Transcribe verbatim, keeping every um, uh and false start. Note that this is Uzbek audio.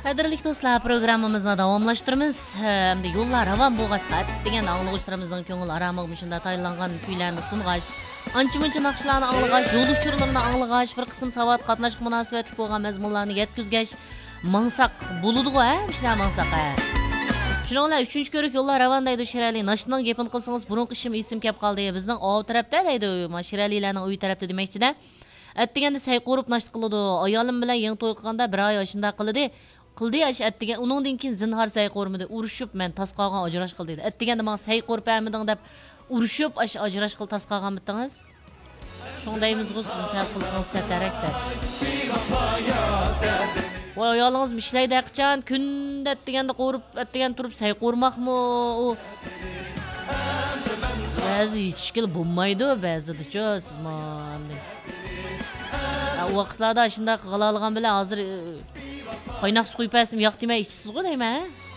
Qadrli do'stlar, programmamizni davomlashtiramiz. Hamda yo'llar ravon bo'lg'achqa degan anglovchilarimizning ko'ngil aramig'i shunda tayyorlangan kuylarni sung'ash, ancha-muncha naqshlarni anglag'ash, yo'l uchurlarini anglag'ash, bir qism savat qatnashga munosabatli bo'lgan mazmunlarni yetkazgash, mansaq bo'ladi-ku, ha? Ishlar mansaq. Shuningdek, uchinchi ko'rik yo'llar ravon deydi Shirali. Nashning gapini qilsangiz, burunqi ishim esim kelib qoldi. Bizning ov tarafda deydi, Shiralilarning uy tarafda demoqchida. Atdiganda say qo'rib nashti qiladi. Ayolim bilan yangi to'y qilganda bir oy yoshida qildi. Qildi ash atdigan uningdan keyin zinhor say qo'rmidi. Urushib men tas qolgan ajrash qil dedi. Atdiganda men say qo'rib bermiding deb urushib ash ajrash qil tas qolgan bitdingiz. Shundaymiz ku sizni sal qilsangiz satarakda. Voy ayolingiz ishlaydi qachon kunda atdiganda qo'rib atdigan turib say qo'rmoqmi u ba'zi yetishkil bo'lmaydi ba'zida-chi siz mana o vaqtlarda shunda qila olgan bilan hozir qaynoq suv quyib bersim yo'q demay ichsiz-ku deyman.